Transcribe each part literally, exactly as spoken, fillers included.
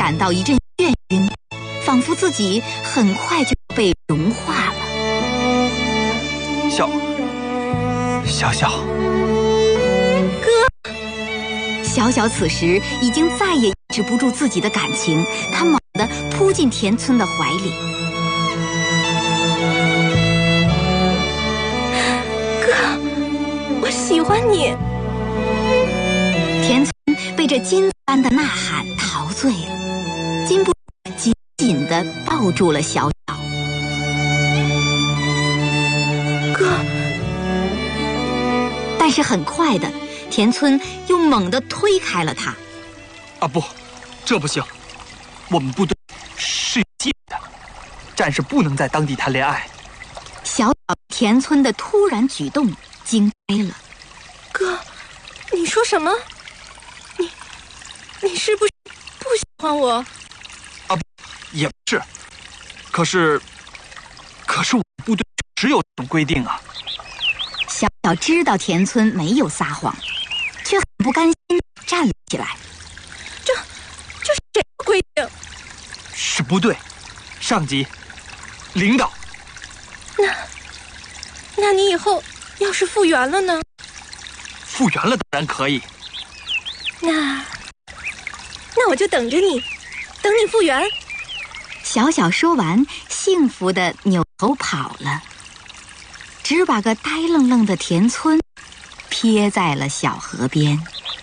感到一阵眩晕，仿佛自己很快就被融化了。 小小小哥，小小此时已经再也抑制不住自己的感情，他猛地扑进田村的怀里。 我喜欢你。 田村被这金子般的呐喊陶醉了，禁不住紧紧地抱住了小小。 哥， 但是很快的，田村又猛地推开了他。 啊不，这不行，我们部队是有戒的，战士不能在当地谈恋爱。 小小田村的突然举动惊呆了。 哥，你说什么？你你是不是不喜欢我？ 啊不，也不是，可是可是我们部队只有这种规定啊。 小小知道田村没有撒谎，却很不甘心站了起来。 这这是谁的规定？ 是部队上级领导。 那那你以后要是复员了呢？ 复员了当然可以。 那那我就等着你，等你复员。 小小说完，幸福地扭头跑了，只把个呆愣愣的田村撇在了小河边。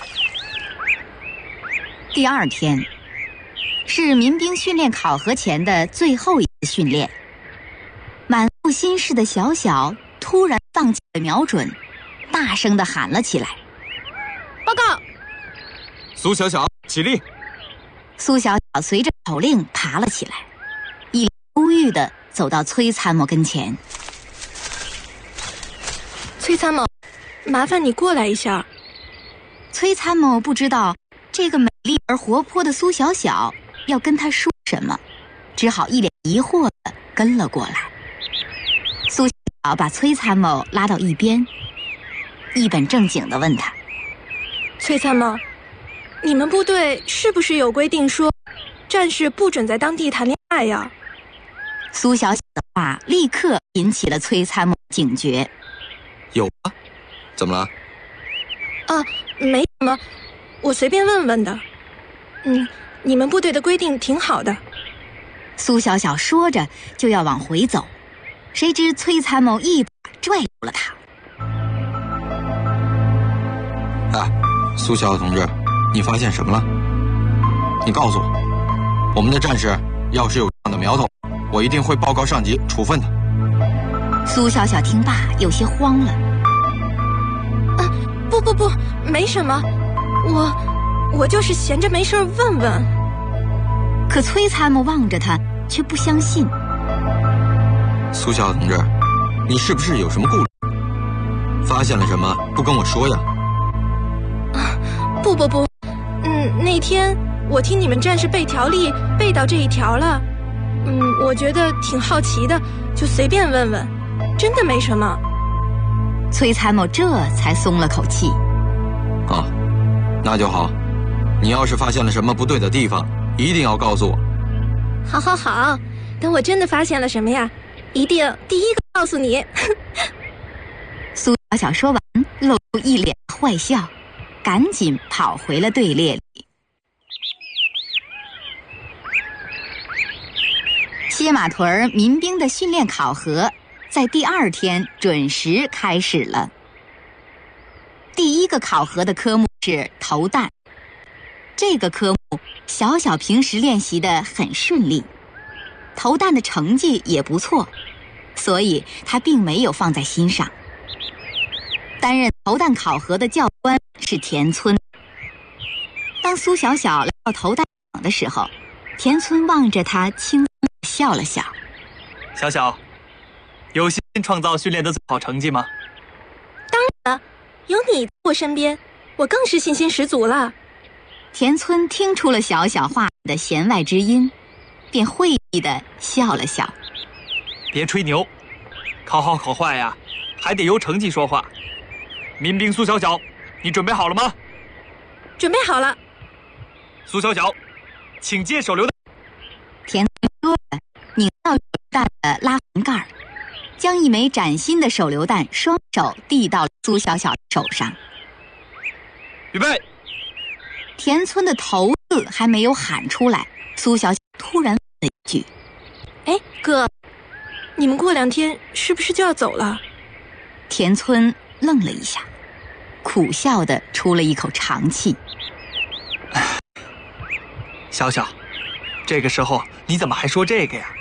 第二天是民兵训练考核前的最后一次训练，满腹心事的小小突然放弃了瞄准，大声地喊了起来： 报告！ 苏小小起立。 苏小小随着口令爬了起来，一脸忧郁地走到崔参谋跟前。 崔参谋，麻烦你过来一下。 崔参谋不知道这个美丽而活泼的苏小小要跟他说什么，只好一脸疑惑地跟了过来。苏小小把崔参谋拉到一边，一本正经地问他： 崔参谋，你们部队是不是有规定说战士不准在当地谈恋爱呀？ 苏小小的话立刻引起了崔参谋警觉。 有啊，怎么了？ 啊，没什么，我随便问问的。嗯，你们部队的规定挺好的。 苏小小说着就要往回走，谁知崔参谋一把拽住了他。 哎，苏小小同志，你发现什么了？你告诉我，我们的战士要是有这样的苗头，我一定会报告上级处分的。 苏小小听罢有些慌了。 啊，不不不，没什么，我我就是闲着没事问问。 可崔参谋望着他，却不相信。 苏小小同志，你是不是有什么顾虑？发现了什么不跟我说呀？ 啊，不不不，嗯，那天我听你们战士背条例背到这一条了，嗯，我觉得挺好奇的，就随便问问，真的没什么。 崔参谋这才松了口气。 啊，那就好。你要是发现了什么不对的地方，一定要告诉我。 好好好，等我真的发现了什么呀，一定第一个告诉你。 苏小小说完，露出一脸坏笑，赶紧跑回了队列里。歇马屯民兵的训练考核在第二天准时开始了。第一个考核的科目是投弹，这个科目小小平时练习得很顺利，投弹的成绩也不错，所以他并没有放在心上。担任投弹考核的教官是田村。当苏小小来到投弹场的时候，田村望着他轻松地笑了笑。 小小，有信心创造训练的最好成绩吗？ 当然了，有你在我身边，我更是信心十足了。 田村听出了小小话里的弦外之音，便会意地笑了笑。 别吹牛，考好考坏呀，还得由成绩说话。民兵苏小小，你准备好了吗？ 准备好了。 苏小小， 请接手榴弹。 田村说着，拧到手榴弹的拉环盖儿，将一枚崭新的手榴弹双手递到苏小小手上。 预备！ 田村的头字还没有喊出来，苏小小突然问了一句：“ 哎，哥，你们过两天是不是就要走了？” 田村愣了一下，苦笑地出了一口长气。 小小，这个时候你怎么还说这个呀？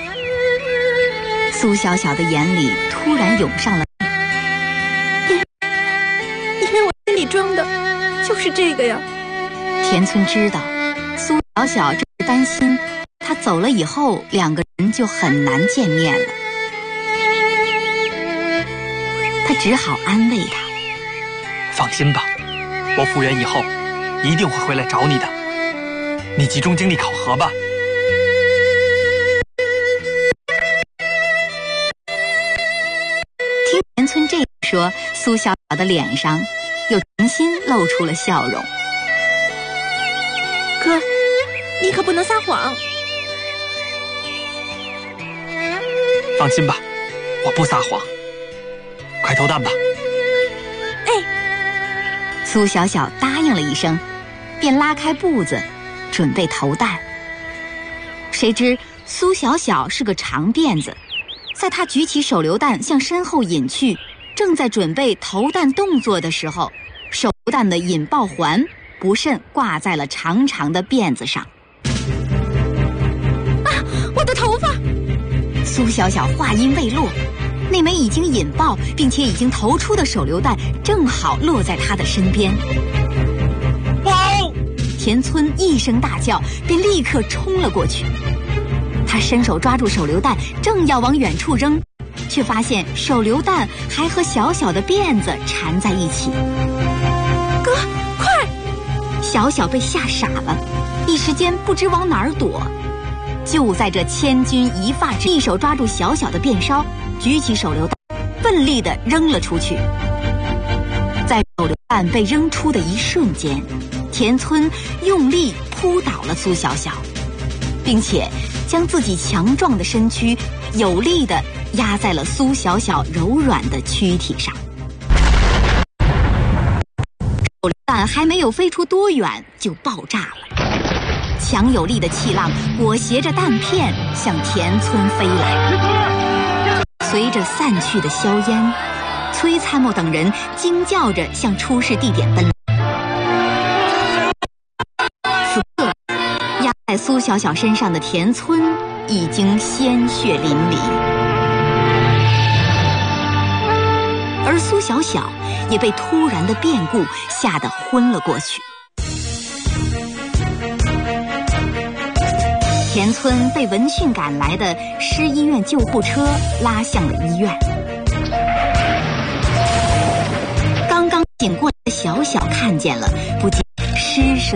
苏小小的眼里突然涌上了因因为我心里装的就是这个呀。 田村知道苏小小这是担心他走了以后两个人就很难见面了，他只好安慰他： 放心吧，我复员以后一定会回来找你的，你集中精力考核吧。 听田村这样说，苏小小的脸上又重新露出了笑容。 哥，你可不能撒谎。 放心吧，我不撒谎。快投弹吧。 哎， 苏小小答应了一声，便拉开步子准备投弹。谁知苏小小是个长辫子，在他举起手榴弹向身后引去，正在准备投弹动作的时候，手榴弹的引爆环不慎挂在了长长的辫子上。 啊，我的头发！ 苏小小话音未落，那枚已经引爆并且已经投出的手榴弹正好落在他的身边。 报！ 田村一声大叫，便立刻冲了过去。他伸手抓住手榴弹，正要往远处扔，却发现手榴弹还和小小的辫子缠在一起。 哥，快！ 小小被吓傻了，一时间不知往哪儿躲。就在这千钧一发之，一手抓住小小的辫梢，举起手榴弹，奋力地扔了出去。在手榴弹被扔出的一瞬间，田村用力扑倒了苏小小，并且将自己强壮的身躯有力地压在了苏小小柔软的躯体上。手榴弹还没有飞出多远就爆炸了，强有力的气浪裹挟着弹片向田村飞来。随着散去的硝烟，崔参谋等人惊叫着向出事地点奔来。此刻压在苏小小身上的田村已经鲜血淋漓，而苏小小也被突然的变故吓得昏了过去。田村被闻讯赶来的市医院救护车拉向了医院。刚刚醒过来的小小看见了，不禁